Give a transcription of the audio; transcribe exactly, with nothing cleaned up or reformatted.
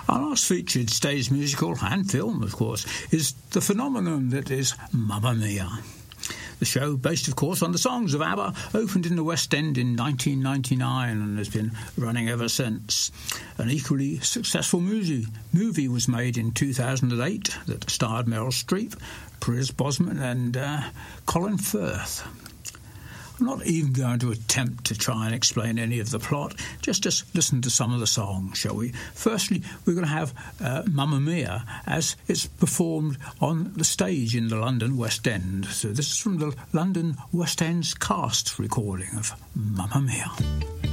Our last featured stage musical, and film of course, is the phenomenon that is Mamma Mia. The show, based of course on the songs of ABBA, opened in the West End in nineteen ninety-nine and has been running ever since. An equally successful movie, movie was made in two thousand eight that starred Meryl Streep, Pierce Brosnan and uh, Colin Firth. I'm not even going to attempt to try and explain any of the plot, just just listen to some of the songs, shall we? Firstly, we're going to have uh, Mamma Mia as it's performed on the stage in the London West End. So this is from the London West End's cast recording of Mamma Mia.